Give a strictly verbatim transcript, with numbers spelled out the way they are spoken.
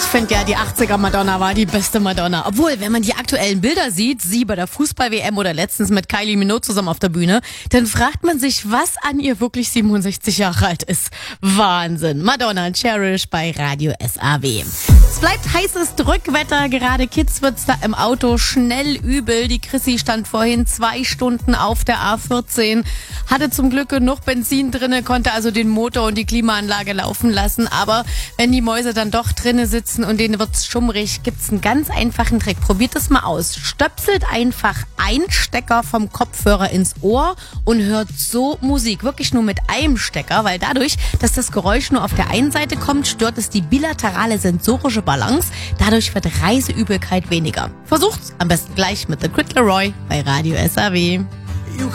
finde ja, die achtziger Madonna war die beste Madonna. Obwohl, wenn man die aktuellen Bilder sieht, sie bei der Fußball-W M oder letztens mit Kylie Minogue zusammen auf der Bühne, dann fragt man sich, was an ihr wirklich siebenundsechzig Jahre alt ist. Wahnsinn. Madonna Cherish bei Radio S A W. Es bleibt heißes Drückwetter, gerade Kids wird's da im Auto schnell übel. Die Chrissy stand vorhin zwei Stunden auf der A vierzehn, hatte zum Glück genug Benzin drinne, konnte also den Motor und die Klimaanlage laufen lassen. Aber wenn die Mäuse dann doch drinne sitzen und denen wird's schummrig, gibt's einen ganz einfachen Trick. Probiert es mal aus. Stöpselt einfach einen Stecker vom Kopfhörer ins Ohr und hört so Musik. Wirklich nur mit einem Stecker, weil dadurch, dass das Geräusch nur auf der einen Seite kommt, stört es die bilaterale sensorische Balance. Dadurch wird Reiseübelkeit weniger. Versucht's am besten gleich mit The Kid Laroi bei Radio S A W.